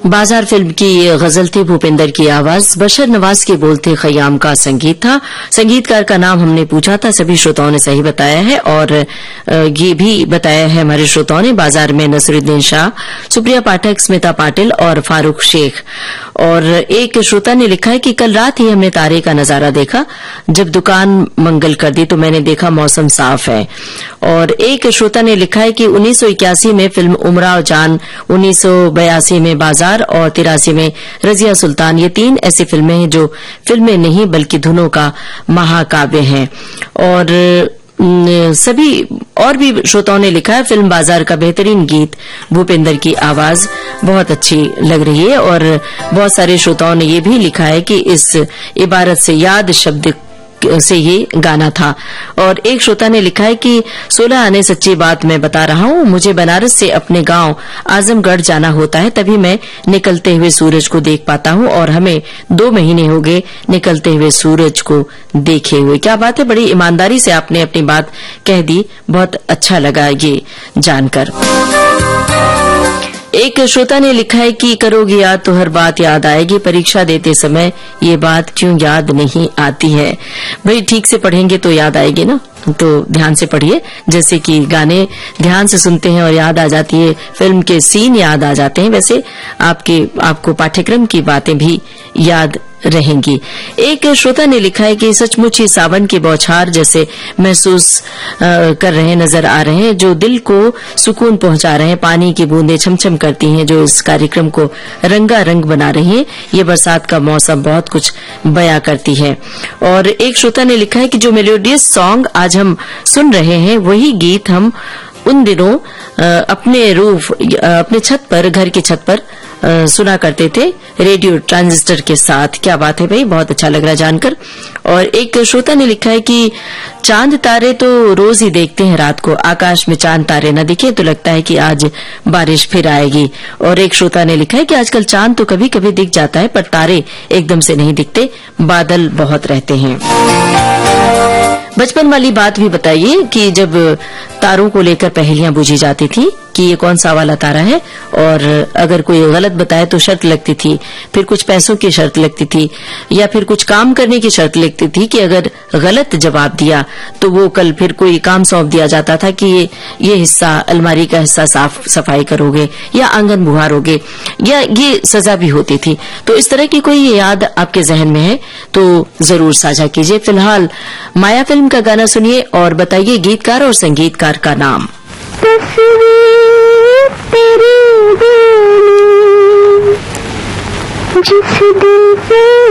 बाजार फिल्म की गजल थी, भूपेंद्र की आवाज, बशर नवाज के बोल थे, खयाम का संगीत था। संगीतकार का नाम हमने पूछा था, सभी श्रोताओं ने सही बताया है और ये भी बताया है हमारे श्रोताओं ने। बाजार में नसरुद्दीन शाह, सुप्रिया पाठक, स्मिता पाटिल और फारूक शेख। और एक श्रोता ने लिखा है कि कल रात ही हमने तारे का नजारा देखा, जब दुकान मंगल कर दी तो मैंने देखा मौसम साफ है। और एक श्रोता ने लिखा है कि 1981 में फिल्म उमराव जान, 1982 में बाजार और 83 में रजिया सुल्तान, ये 3 ऐसी फिल्में हैं जो फिल्में नहीं बल्कि धुनों का महाकाव्य हैं। और सभी और भी श्रोताओं ने लिखा है फिल्म बाजार का बेहतरीन गीत, भूपेंद्र की आवाज बहुत अच्छी लग रही है। और बहुत सारे श्रोताओं ने ये भी लिखा है कि इस इबारत से याद शब्द से ये गाना था। और एक श्रोता ने लिखा है कि 16 आने सच्ची बात मैं बता रहा हूँ, मुझे बनारस से अपने गांव आजमगढ़ जाना होता है, तभी मैं निकलते हुए सूरज को देख पाता हूँ और हमें 2 महीने हो गए निकलते हुए सूरज को देखे हुए। क्या बात है, बड़ी ईमानदारी से आपने अपनी बात कह दी, बहुत अच्छा लगा ये जानकर। एक श्रोता ने लिखा है कि करोगे याद तो हर बात याद आएगी, परीक्षा देते समय ये बात क्यों याद नहीं आती है। भाई ठीक से पढ़ेंगे तो याद आएगी ना, तो ध्यान से पढ़िए। जैसे कि गाने ध्यान से सुनते हैं और याद आ जाती है, फिल्म के सीन याद आ जाते हैं, वैसे आपको पाठ्यक्रम की बातें भी याद रहेंगी। एक श्रोता ने लिखा है कि सचमुच ही सावन की बौछार जैसे महसूस कर रहे नजर आ रहे हैं, जो दिल को सुकून पहुंचा रहे हैं। पानी की बूंदें छमछम करती हैं, जो इस कार्यक्रम को रंगारंग बना रही हैं। ये बरसात का मौसम बहुत कुछ बयां करती है। और एक श्रोता ने लिखा है कि जो मेलोडियस सॉन्ग आज हम सुन रहे हैं, वही गीत हम उन दिनों अपने छत पर, घर की छत पर सुना करते थे रेडियो ट्रांजिस्टर के साथ। क्या बात है भाई, बहुत अच्छा लग रहा जानकर। और एक श्रोता ने लिखा है कि चांद तारे तो रोज ही देखते हैं रात को, आकाश में चांद तारे न दिखे तो लगता है कि आज बारिश फिर आएगी। और एक श्रोता ने लिखा है कि आजकल चांद तो कभी कभी दिख जाता है, पर तारे एकदम से नहीं दिखते, बादल बहुत रहते हैं। बचपन वाली बात भी बताइए कि जब तारों को लेकर पहेलियां बूझी जाती थी कि ये कौन सा वाला तारा है, और अगर कोई गलत बताए तो शर्त लगती थी, फिर कुछ पैसों की शर्त लगती थी, या फिर कुछ काम करने की शर्त लगती थी कि अगर गलत जवाब दिया तो वो कल फिर कोई काम सौंप दिया जाता था कि ये हिस्सा, अलमारी का हिस्सा साफ सफाई करोगे या आंगन बुहारोगे, या ये सजा भी होती थी। तो इस तरह की कोई याद आपके जहन में है तो जरूर साझा कीजिए। फिलहाल माया फिल्म का गाना सुनिए और बताइए गीतकार और संगीतकार का नाम। तस्वीर तेरी जिस दिल से